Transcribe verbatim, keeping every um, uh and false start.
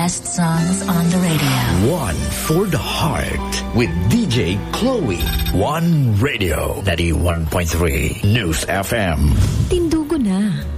best songs on the radio. One for the heart with D J Chloe. One Radio, ninety-one point three News F M. Tindugo na.